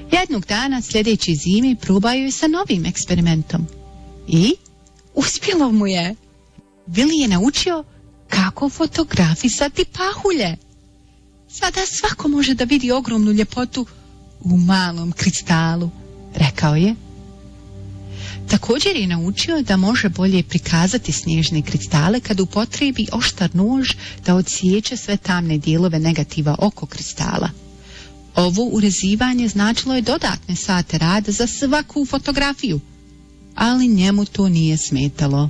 Jednog dana sljedeće zime probao je sa novim eksperimentom. I uspjelo mu je. Vili je naučio kako fotografisati pahulje. Sada svako može da vidi ogromnu ljepotu u malom kristalu, rekao je. Također je naučio da može bolje prikazati snježne kristale kad upotrebi oštar nož da odsječe sve tamne dijelove negativa oko kristala. Ovo urezivanje značilo je dodatne sate rada za svaku fotografiju, ali njemu to nije smetalo.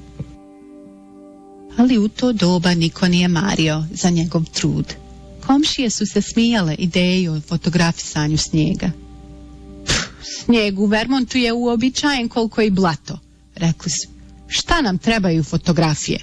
Ali u to doba niko nije mario za njegov trud. Komšije su se smijale ideji o fotografisanju snijega. Snijeg u Vermontu je uobičajen koliko i blato, rekli su. Šta nam trebaju fotografije?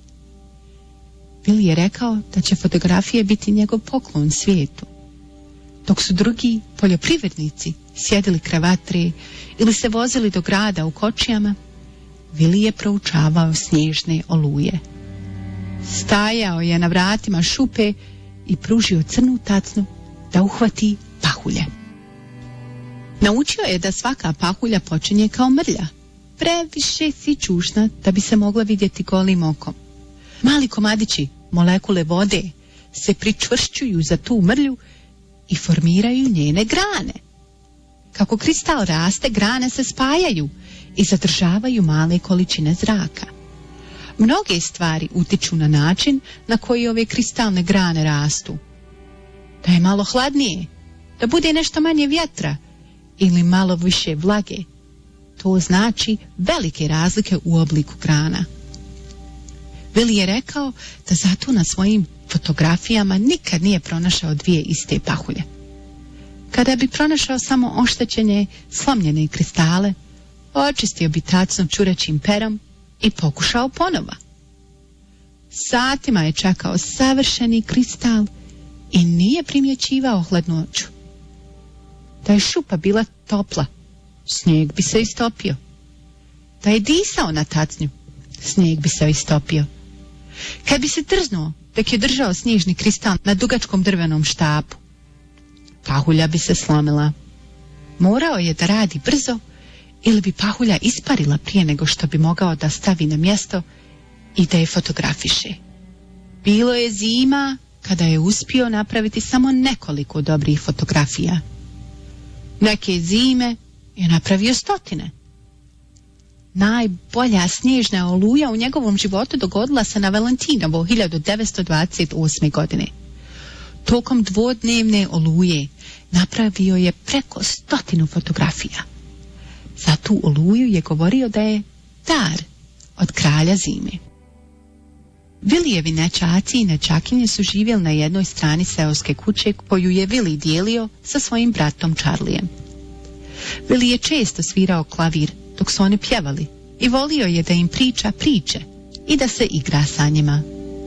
Vili je rekao da će fotografije biti njegov poklon svijetu. Dok su drugi poljoprivrednici sjedili kraj vatre ili se vozili do grada u kočijama, Vili je proučavao snježne oluje. Stajao je na vratima šupe i pružio crnu tacnu da uhvati pahulje. Naučio je da svaka pahulja počinje kao mrlja, previše sićušna da bi se mogla vidjeti golim okom. Mali komadići, molekule vode, se pričvršćuju za tu mrlju i formiraju njene grane. Kako kristal raste, grane se spajaju i zadržavaju male količine zraka. Mnoge stvari utiču na način na koji ove kristalne grane rastu. Da je malo hladnije, da bude nešto manje vjetra ili malo više vlage. To znači velike razlike u obliku grana. Vili je rekao da zato na svojim fotografijama nikad nije pronašao dvije iste pahulje. Kada bi pronašao samo oštećene, slomljene kristale, očistio bi tacnu čurećim perom i pokušao ponova. Satima je čekao savršeni kristal i nije primjećivao hladnoću. Da je šupa bila topla, snijeg bi se istopio. Da je disao na tacnju, snijeg bi se istopio. Kad bi se trznuo dok je držao snježni kristal na dugačkom drvenom štapu, pahulja bi se slomila. Morao je da radi brzo ili bi pahulja isparila prije nego što bi mogao da stavi na mjesto i da je fotografiše. Bilo je zima kada je uspio napraviti samo nekoliko dobrih fotografija. Neke zime je napravio 100. Najbolja snježna oluja u njegovom životu dogodila se na Valentinovo 1928. godine. Tokom dvodnevne oluje napravio je preko 100 fotografija. Za tu oluju je govorio da je dar od kralja zime. Vilijevi nećaci i nećakinje su živjeli na jednoj strani seoske kuće koju je Vili dijelio sa svojim bratom Charlijem. Vili je često svirao klavir dok su oni pjevali i volio je da im priča priče i da se igra sa njima.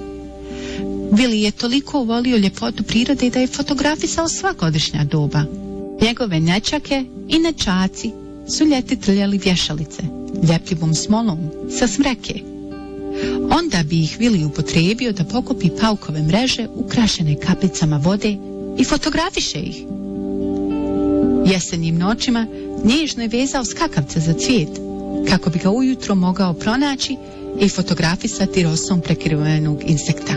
Vili je toliko volio ljepotu prirode da je fotografisao sva godišnja doba. Njegove nećake i nećaci su ljeti trljali vješalice ljepljivom smolom sa smreke. Onda bi ih Vili upotrijebio da pokupi paukove mreže ukrašene kapljicama vode i fotografiše ih. Jesenjim noćima nježno je vezao skakavce za cvijet kako bi ga ujutro mogao pronaći i fotografisati rosom prekrivenog insekta.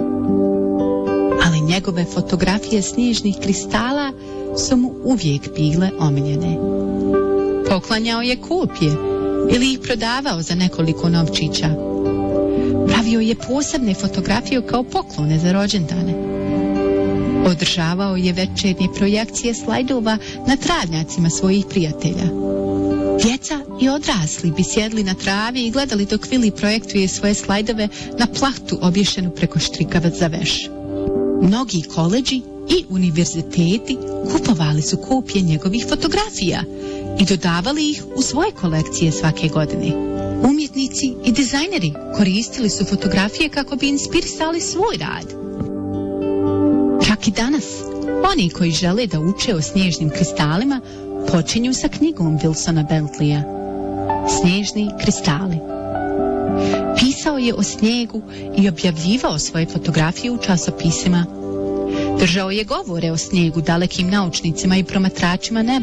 Ali njegove fotografije snježnih kristala su mu uvijek bile omiljene. Poklanjao je kopije ili ih prodavao za nekoliko novčića. Pravio je posebne fotografije kao poklone za rođendane. Održavao je večernje projekcije slajdova na travnjacima svojih prijatelja. Djeca i odrasli bi sjedli na travi i gledali dok Vili projektuje svoje slajdove na plahtu obješenu preko štrikavac za veš. Mnogi koledži i univerziteti kupovali su kopije njegovih fotografija i dodavali ih u svoje kolekcije svake godine. Umjetnici i dizajneri koristili su fotografije kako bi inspirisali svoj rad. Čak i danas, oni koji žele da uče o snježnim kristalima počinju sa knjigom Wilsona Bentleya Snježni kristali. Pisao je o snijegu i objavljivao svoje fotografije u časopisima. Držao je govore o snijegu dalekim naučnicima i promatračima neba.